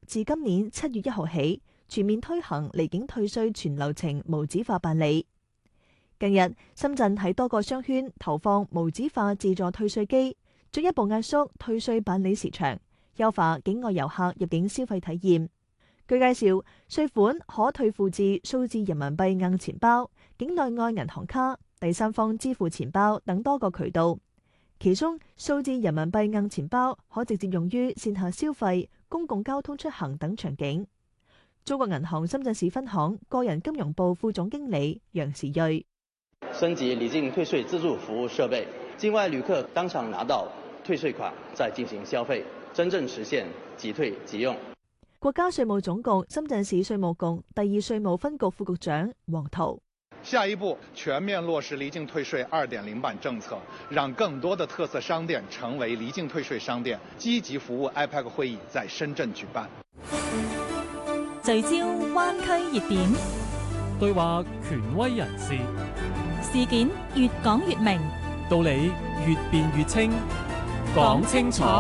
自今年7月1號起全面推行離境退稅全流程無紙化辦理。近日，深圳喺多個商圈投放無紙化自助退稅機，進一步壓縮退稅辦理時長，優化境外遊客入境消費體驗。據介紹，稅款可退付至數字人民幣硬錢包、境內外銀行卡、第三方支付錢包等多個渠道。其中，數字人民幣硬錢包可直接用於線下消費、公共交通出行等場景。中國銀行深圳市分行個人金融部副總經理楊時睿： 升級離境退稅自助服務設備，境外旅客當場拿到退稅款，再進行消費，真正實現即退即用。 國家稅務總局深圳市稅務局第2稅務分局副局長黃濤： 下一步全面落實離境退稅2.0版政策，讓更多的特色商店成為離境退稅商店，積極服務 IPEC 會議在深圳舉辦。 聚焦灣區熱點， 對話權威人士， 事件越講越明， 道理越辯越清，講清楚。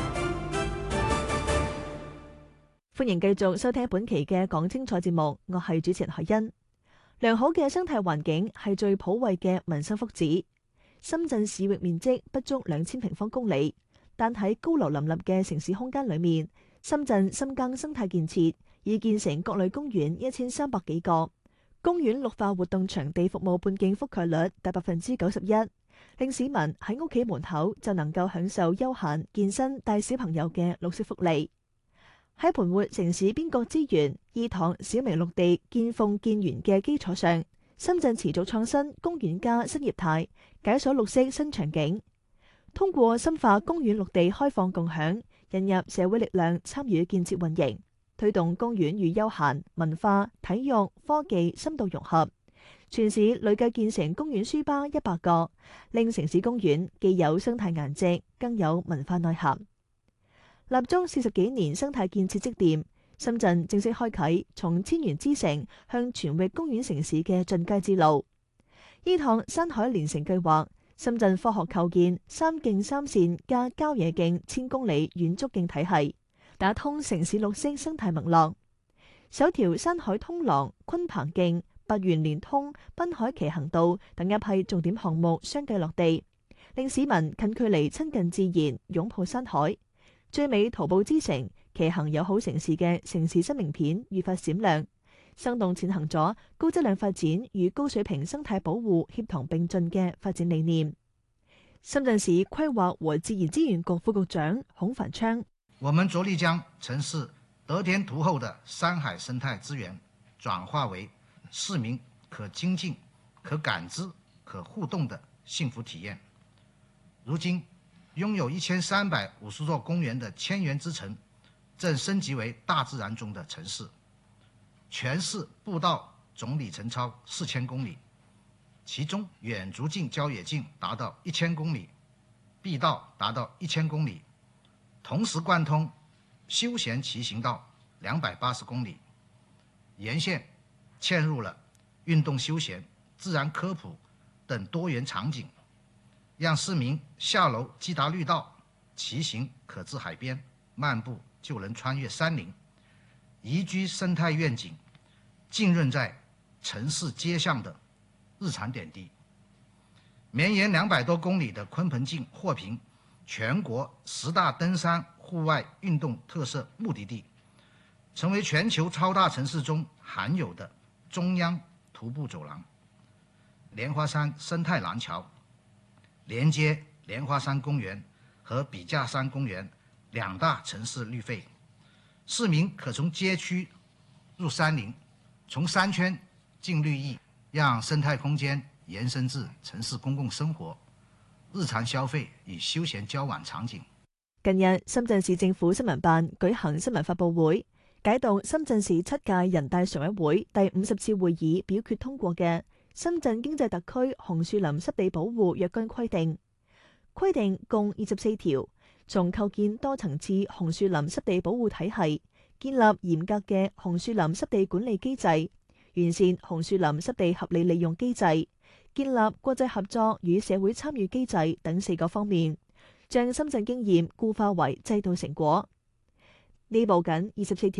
歡迎繼續收聽本期嘅講清楚節目，我係主持人海欣。良好嘅生態環境係最普惠嘅民生福祉。深圳市域面積不足2000平方公里，但喺高樓林立嘅城市空間裏面，深圳深耕生態建設，已建成各類公園1300幾個，公園綠化活動場地服務半徑覆蓋率達91%，令市民喺屋企門口就能夠享受休閒、健身、帶小朋友嘅綠色福利。喺盤活城市邊角資源、意塘小微綠地見縫見圓嘅基礎上，深圳持續創新公園加新業態，解鎖綠色新場景。通過深化公園綠地開放共享，引入社會力量參與建設運營，推動公園與休閒、文化、體育、科技深度融合。全市累計建成公園書吧100個，令城市公園既有生態顏值，更有文化內涵。立足40幾年生態建設積澱，深圳正式開啟從千園之城向全域公園城市嘅進階之路。依趟山海連城計劃，深圳科學構建3徑3線加郊野徑1000公里遠足徑體系，打通城市綠色生態脈絡。首條山海通廊、昆棚徑、八園連通、濱海騎行道等一批重點項目相繼落地，令市民近距離親近自然，擁抱山海。最美徒步之城、騎行友好城市嘅城市新名片愈發閃亮，生動踐行咗高質量發展與高水平生態保護協同並進嘅發展理念。深圳市規劃和自然資源局副局長孔繁昌： 我們着力將城市得天獨厚的山海生態資源轉化為市民可親近、可感知、可互動的幸福體驗。如今，擁有1350座公園的千園之城，正升級為大自然中的城市。全市步道總里程超4000公里，其中遠足徑、郊野徑達到1000公里，碧道達到1000公里，同時貫通休閒騎行道280公里，沿線嵌入了運動休閒、自然科普等多元場景，讓市民下樓即達綠道，騎行可至海邊，漫步就能穿越山林，宜居生態願景浸潤在城市街巷的日常點滴。綿延200多公里的鯤鵬徑獲評全國10大登山戶外運動特色目的地，成為全球超大城市中罕有的中央徒步走廊。蓮花山生態廊橋連接蓮花山公園和筆架山公園2大城市綠肺，市民可從街區入山林，從山圈進綠意，讓生態空間延伸至城市公共生活、日常消費與休閒交往場景。 近日，深圳市政府新聞辦舉行新聞發佈會，解讀深圳市7屆人大常委會第50次會議表決通過嘅《深圳經濟特區紅樹林濕地保護若干規定》，規定共24條，從構建多層次紅樹林濕地保護體系，建立嚴格嘅紅樹林濕地管理機制，完善紅樹林濕地合理利用機制，建立國際合作與社會參與機制等4個方面，將深圳經驗固化為制度成果。呢部緊24條